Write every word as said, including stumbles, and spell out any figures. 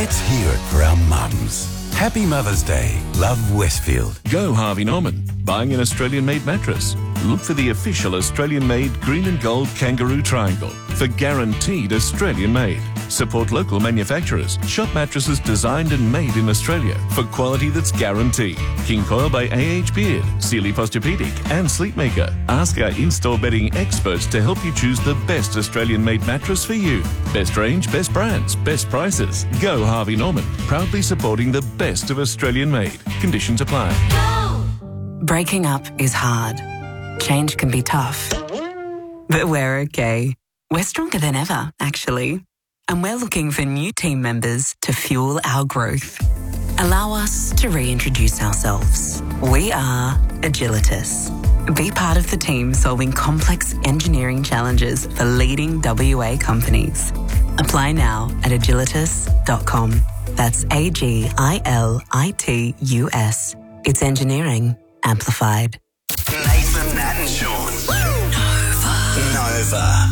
Let's hear it for our mums. Happy Mother's Day. Love, Westfield. Go Harvey Norman. Buying an Australian-made mattress? Look for the official Australian-made green and gold kangaroo triangle for guaranteed Australian-made. Support local manufacturers. Shop mattresses designed and made in Australia for quality that's guaranteed. King Coil by A H Beard, Sealy Posturepedic and Sleepmaker. Ask our in-store bedding experts to help you choose the best Australian-made mattress for you. Best range, best brands, best prices. Go Harvey Norman. Proudly supporting the best of Australian-made. Conditions apply. Breaking up is hard. Change can be tough. But we're okay. We're stronger than ever, actually. And we're looking for new team members to fuel our growth. Allow us to reintroduce ourselves. We are Agilitas. Be part of the team solving complex engineering challenges for leading W A companies. Apply now at agilitas dot com. That's A G I L I T U S. It's engineering amplified. Nathan, Nat and Sean. Nova. Nova.